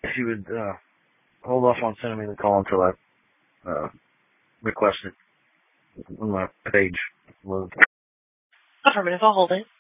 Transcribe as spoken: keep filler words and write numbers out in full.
if you would uh, hold off on sending me the call until I uh, request it on my page. Affirmative, I'll hold it.